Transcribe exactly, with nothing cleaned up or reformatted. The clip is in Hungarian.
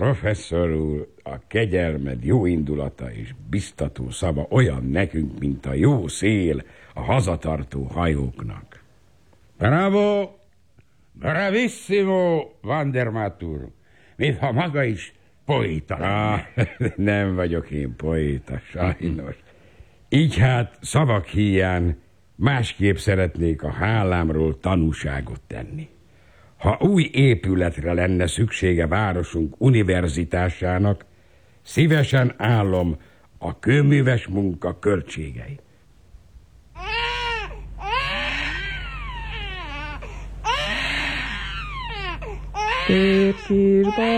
Professzor úr, a kegyelmed, jó indulata és biztató szava olyan nekünk, mint a jó szél a hazatartó hajóknak. Bravo! Bravissimo, Vandermatt úr! Mintha maga is poéta lenne. Ah, nem vagyok én poéta, sajnos. Így hát szavak híján másképp szeretnék a hálámról tanúságot tenni. Ha új épületre lenne szüksége városunk univerzitásának, szívesen állom a kőműves munka költségeit. Szép kis